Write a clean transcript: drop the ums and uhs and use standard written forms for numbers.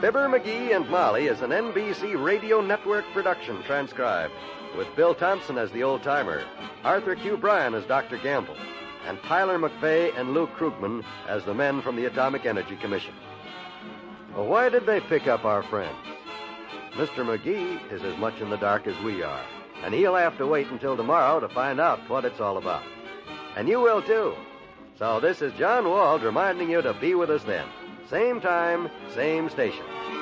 Fibber, McGee, and Molly is an NBC Radio Network production transcribed, with Bill Thompson as the old-timer, Arthur Q. Bryan as Dr. Gamble, and Tyler McVeigh and Luke Krugman as the men from the Atomic Energy Commission. Well, why did they pick up our friends? Mr. McGee is as much in the dark as we are, and he'll have to wait until tomorrow to find out what it's all about. And you will, too. So this is John Wald reminding you to be with us then. Same time, same station.